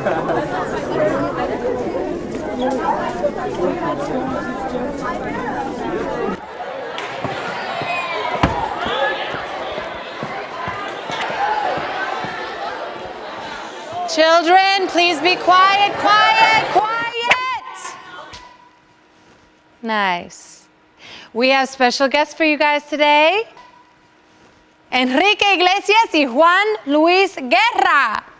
Children, please be quiet, quiet, quiet. Nice. We have special guests for you guys today. Enrique Iglesias y Juan Luis Guerra.